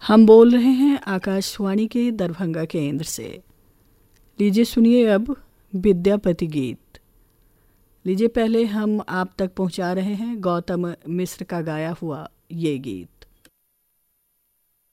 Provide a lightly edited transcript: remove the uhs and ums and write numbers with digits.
हम बोल रहे हैं आकाशवाणी के दरभंगा केंद्र से। लीजिए सुनिए अब विद्यापति गीत। लीजिए पहले हम आप तक पहुंचा रहे हैं गौतम मिश्र का गाया हुआ ये गीत।